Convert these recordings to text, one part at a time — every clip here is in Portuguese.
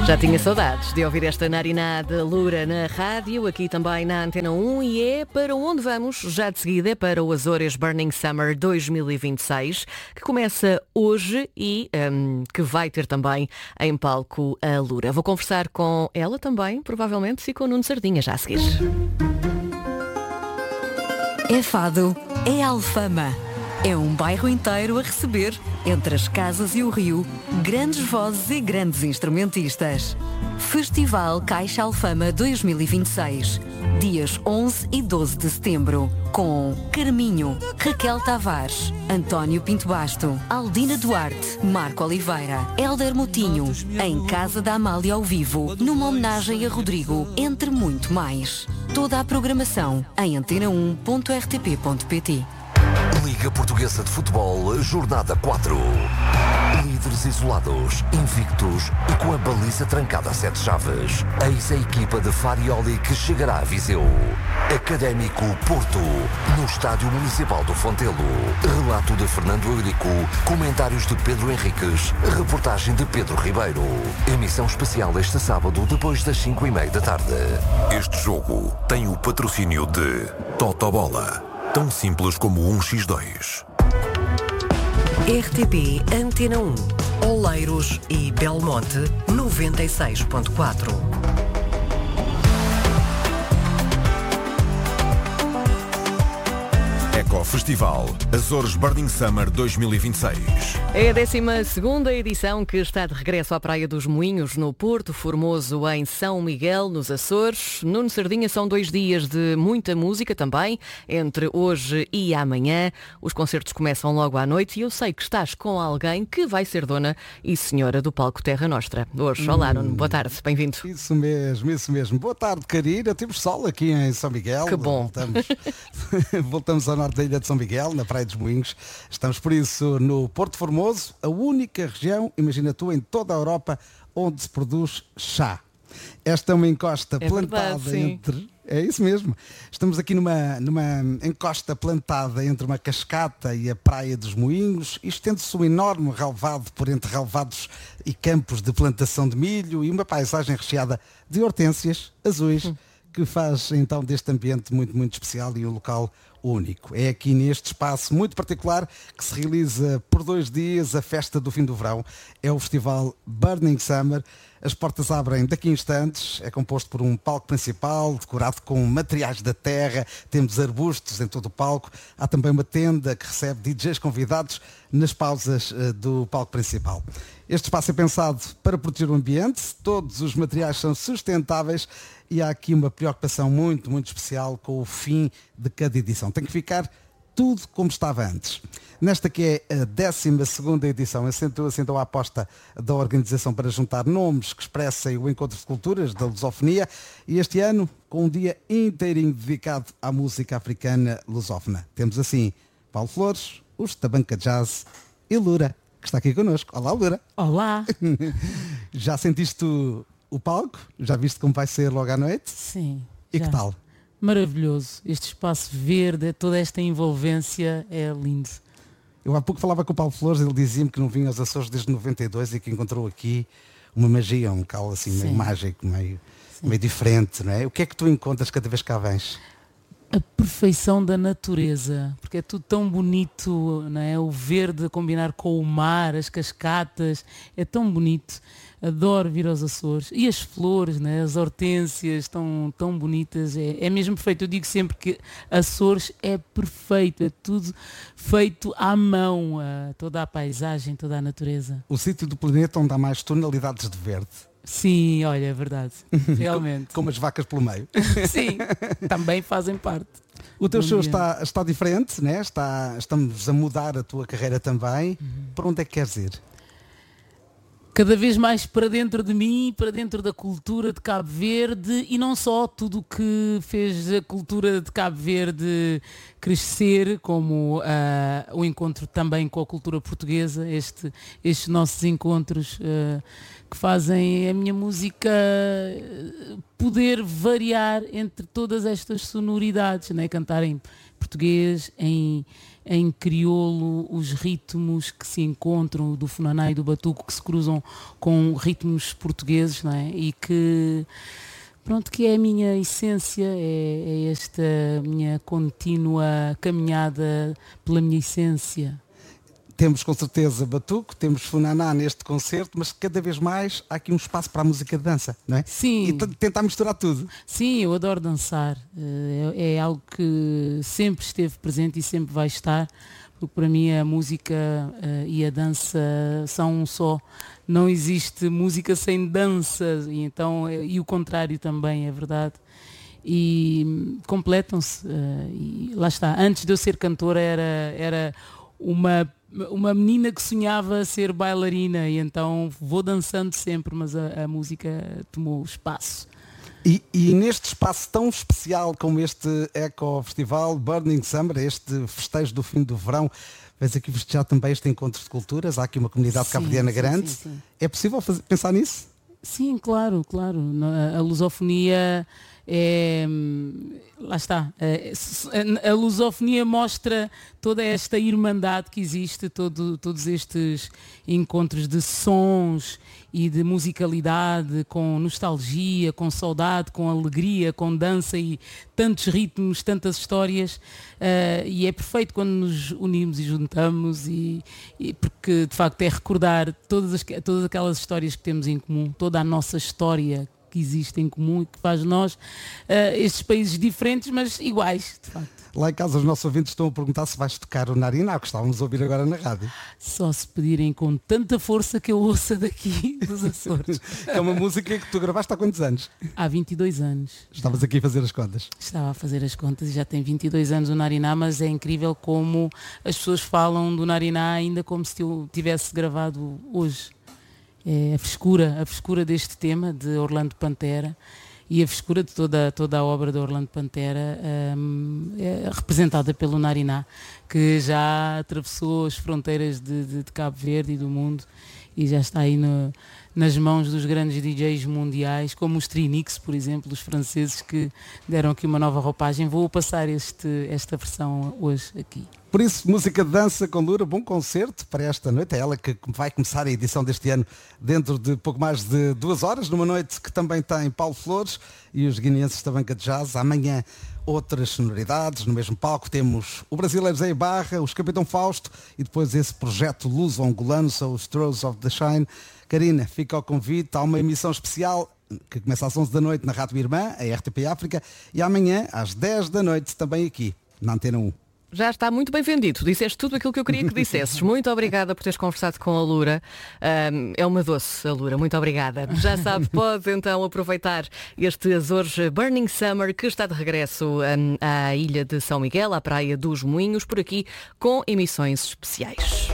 Já tinha saudades de ouvir esta Nariná de Lura na rádio, aqui também na Antena 1, e é para onde vamos já de seguida, é para o Azores Burning Summer 2026, que começa hoje e que vai ter também em palco a Lura. Vou conversar com ela também, provavelmente, e com o Nuno Sardinha já a seguir. É Fado, é Alfama. É um bairro inteiro a receber, entre as casas e o rio, grandes vozes e grandes instrumentistas. Festival Caixa Alfama 2026, dias 11 e 12 de setembro, com Carminho, Raquel Tavares, António Pinto Basto, Aldina Duarte, Marco Oliveira, Hélder Moutinho, em Casa da Amália ao vivo, numa homenagem a Rodrigo, entre muito mais. Toda a programação em antena1.rtp.pt. Liga Portuguesa de Futebol, Jornada 4. Líderes isolados, invictos e com a baliza trancada a 7 chaves. Eis a equipa de Farioli que chegará a Viseu. Académico Porto, no Estádio Municipal do Fontelo. Relato de Fernando Eurico, comentários de Pedro Henriques, reportagem de Pedro Ribeiro. Emissão especial este sábado depois das 5:30 da tarde. Este jogo tem o patrocínio de Totobola. Tão simples como 1x2. RTP Antena 1, Oleiros e Belmonte 96.4. Festival Azores Burning Summer 2026. É a 12ª edição que está de regresso à Praia dos Moinhos, no Porto Formoso, em São Miguel, nos Açores. Nuno Sardinha, são 2 dias de muita música também, entre hoje e amanhã. Os concertos começam logo à noite e eu sei que estás com alguém que vai ser dona e senhora do palco Terra Nostra. Hoje, olá Nuno, boa tarde, bem-vindo. Isso mesmo. Boa tarde, Karina. Temos sol aqui em São Miguel. Que bom. Voltamos ao norte da ilha de São Miguel, na Praia dos Moinhos. Estamos, por isso, no Porto Formoso, a única região, imagina tu, em toda a Europa, onde se produz chá. Esta é uma encosta plantada verdade, entre... É isso mesmo. Estamos aqui numa encosta plantada entre uma cascata e a Praia dos Moinhos. Estende-se um enorme relvado por entre relvados e campos de plantação de milho e uma paisagem recheada de hortênsias azuis, que faz então deste ambiente muito, muito especial e um local único. É aqui neste espaço muito particular que se realiza por 2 dias a festa do fim do verão. É o Festival Burning Summer. As portas abrem daqui a instantes. É composto por um palco principal, decorado com materiais da terra. Temos arbustos em todo o palco. Há também uma tenda que recebe DJs convidados nas pausas do palco principal. Este espaço é pensado para proteger o ambiente. Todos os materiais são sustentáveis e há aqui uma preocupação muito, muito especial com o fim de cada edição. Tem que ficar tudo como estava antes. Nesta que é a 12ª edição, acentua-se então a aposta da organização para juntar nomes que expressem o encontro de culturas da lusofonia e este ano com um dia inteirinho dedicado à música africana lusófona. Temos assim Paulo Flores, os Tabanca Jazz e Lura, que está aqui connosco. Olá, Lura. Olá. Já sentiste o palco? Já viste como vai ser logo à noite? Sim. E já. que tal? Maravilhoso. Este espaço verde, toda esta envolvência é lindo. Eu há pouco falava com o Paulo Flores, ele dizia-me que não vinha aos Açores desde 92 e que encontrou aqui uma magia, um local assim meio mágico, meio diferente, não é? O que é que tu encontras cada vez que cá vens? A perfeição da natureza, porque é tudo tão bonito, não é? O verde a combinar com o mar, as cascatas, é tão bonito. Adoro vir aos Açores. E as flores, né? As hortênsias tão bonitas. É mesmo perfeito. Eu digo sempre que Açores é perfeito. É tudo feito à mão. Toda a paisagem, toda a natureza. O sítio do planeta onde há mais tonalidades de verde. Sim, olha, é verdade. Realmente. Como as vacas pelo meio. Sim, também fazem parte. O teu show está diferente, né? Estamos a mudar a tua carreira também. Para onde é que queres ir? Cada vez mais para dentro de mim, para dentro da cultura de Cabo Verde e não só tudo o que fez a cultura de Cabo Verde crescer, como o encontro também com a cultura portuguesa, estes nossos encontros que fazem a minha música poder variar entre todas estas sonoridades, né? Cantar em português, em crioulo, os ritmos que se encontram do funaná e do batuco que se cruzam com ritmos portugueses, não é? E que é a minha essência, é esta minha contínua caminhada pela minha essência. Temos com certeza batuco, temos funaná neste concerto, mas cada vez mais há aqui um espaço para a música de dança, não é? Sim. E tentar misturar tudo. Sim, eu adoro dançar. É algo que sempre esteve presente e sempre vai estar, porque para mim a música e a dança são um só. Não existe música sem dança, e o contrário também é verdade. E completam-se. E lá está. Antes de eu ser cantora era uma menina que sonhava ser bailarina, e então vou dançando sempre, mas a música tomou espaço. E neste espaço tão especial como este Eco Festival Burning Summer, este festejo do fim do verão, vês aqui festejar também este encontro de culturas, há aqui uma comunidade cabo-verdiana grande. Sim. É possível pensar nisso? Sim, claro. A lusofonia lá está. A lusofonia mostra toda esta irmandade que existe, todos estes encontros de sons e de musicalidade, com nostalgia, com saudade, com alegria, com dança e tantos ritmos, tantas histórias, e é perfeito quando nos unimos e juntamos, e porque de facto é recordar todas aquelas histórias que temos em comum, toda a nossa história que existe em comum e que faz nós estes países diferentes, mas iguais, de facto. Lá em casa os nossos ouvintes estão a perguntar se vais tocar o Nariná, que estávamos a ouvir agora na rádio. Só se pedirem com tanta força que eu ouça daqui dos Açores. É uma música que tu gravaste há quantos anos? Há 22 anos. Estavas aqui a fazer as contas? Estava a fazer as contas e já tem 22 anos o Nariná, mas é incrível como as pessoas falam do Nariná ainda como se eu tivesse gravado hoje. É a frescura deste tema de Orlando Pantera e a frescura de toda a obra de Orlando Pantera, é representada pelo Nariná, que já atravessou as fronteiras de Cabo Verde e do mundo e já está aí nas mãos dos grandes DJs mundiais, como os Trinix, por exemplo, os franceses, que deram aqui uma nova roupagem. Vou passar esta versão hoje aqui. Por isso, música de dança com Lura, bom concerto para esta noite. É ela que vai começar a edição deste ano dentro de pouco mais de 2 horas, numa noite que também tem Paulo Flores e os guineenses da banca de jazz. Amanhã outras sonoridades, no mesmo palco temos o brasileiro Zé Barra, os Capitão Fausto e depois esse projeto luso-angolano, são os Throws of the Shine. Karina, fica ao convite, há uma emissão especial que começa às 11 da noite na Rádio Irmã, a RTP África, e amanhã às 10 da noite também aqui, na Antena 1. Já está muito bem vendido. Disseste tudo aquilo que eu queria que dissesses. Muito obrigada por teres conversado com a Lura. É uma doce, a Lura. Muito obrigada. Já sabe, pode então aproveitar este Açores Burning Summer, que está de regresso à ilha de São Miguel, à Praia dos Moinhos, por aqui, com emissões especiais.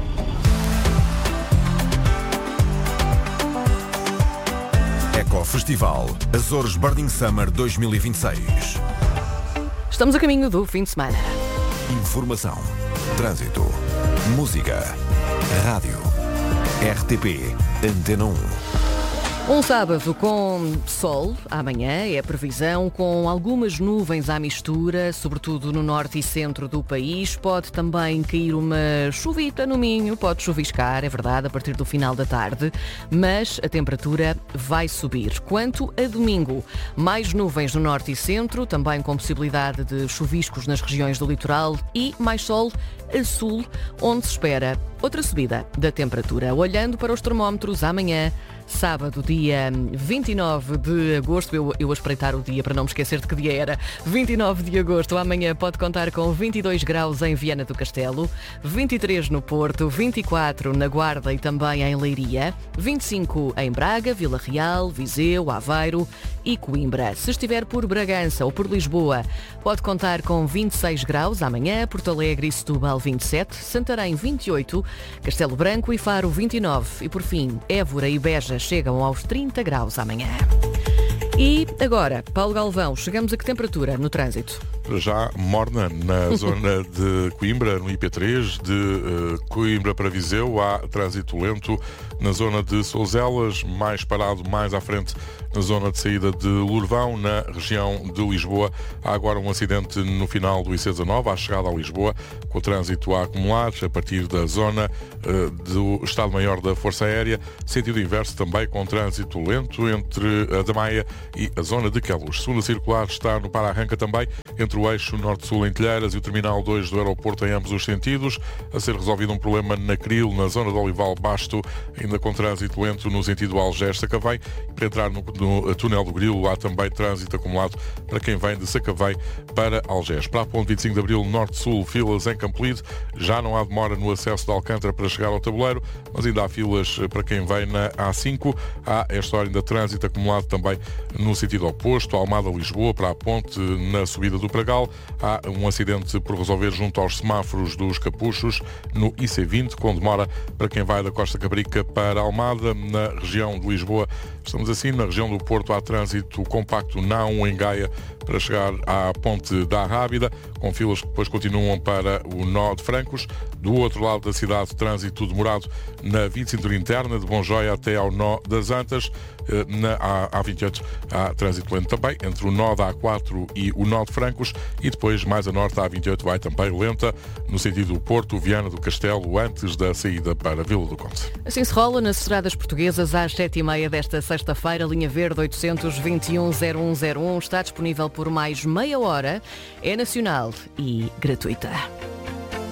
Eco Festival Açores Burning Summer 2026. Estamos a caminho do fim de semana. Informação, trânsito, música, rádio, RTP, Antena 1. Um sábado com sol, amanhã é a previsão, com algumas nuvens à mistura, sobretudo no norte e centro do país. Pode também cair uma chuvita no Minho, pode chuviscar, é verdade, a partir do final da tarde, mas a temperatura vai subir. Quanto a domingo, mais nuvens no norte e centro, também com possibilidade de chuviscos nas regiões do litoral e mais sol a sul, onde se espera outra subida da temperatura. Olhando para os termómetros, amanhã, sábado, dia 29 de agosto, eu a espreitar o dia para não me esquecer de que dia era, 29 de agosto, amanhã pode contar com 22 graus em Viana do Castelo, 23 no Porto, 24 na Guarda e também em Leiria, 25 em Braga, Vila Real, Viseu, Aveiro e Coimbra. Se estiver por Bragança ou por Lisboa, pode contar com 26 graus amanhã, Porto Alegre e Setúbal 27, Santarém 28, Castelo Branco e Faro 29 e por fim, Évora e Beja chegam aos 30 graus amanhã. E agora, Paulo Galvão, chegamos a que temperatura no trânsito? para já morna na zona de Coimbra, no IP3, de Coimbra para Viseu, há trânsito lento na zona de Souzelas, mais parado mais à frente na zona de saída de Lourvão, na região de Lisboa. Há agora um acidente no final do IC19, à chegada a Lisboa, com o trânsito a acumular a partir da zona do Estado-Maior da Força Aérea, sentido inverso também com trânsito lento entre a da Maia e a zona de Queluz. Segunda circular está no para-arranca também, entre o eixo Norte-Sul em Telheiras e o Terminal 2 do aeroporto em ambos os sentidos. A ser resolvido um problema na Cril, na zona de Olival Basto, ainda com trânsito lento no sentido Algés-Sacavém. Para entrar no túnel do Grilo há também trânsito acumulado para quem vem de Sacavém para Algés. Para a ponte 25 de Abril, Norte-Sul, filas em Campolide. Já não há demora no acesso de Alcântara para chegar ao tabuleiro, mas ainda há filas para quem vem na A5. Há esta hora ainda trânsito acumulado também no sentido oposto, Almada-Lisboa, para a ponte na subida do Pragal. Há um acidente por resolver junto aos semáforos dos Capuchos, no IC20, com demora para quem vai da Costa Cabrica para Almada. Na região de Lisboa, estamos assim, na região do Porto há trânsito compacto na A1 em Gaia para chegar à ponte da Rábida, com filas que depois continuam para o nó de Francos. Do outro lado da cidade, trânsito demorado na via de cintura interna, de Bonjoia até ao nó das Antas. Na A28 há trânsito lento também, entre o nó da A4 e o nó de Francos, e depois mais a norte a A28 vai também lenta, no sentido do Porto, Viana do Castelo, antes da saída para Vila do Conde. Assim se rola nas estradas portuguesas às 7h30 desta sexta-feira, linha verde 821-0101, está disponível por mais meia hora, é nacional e gratuita.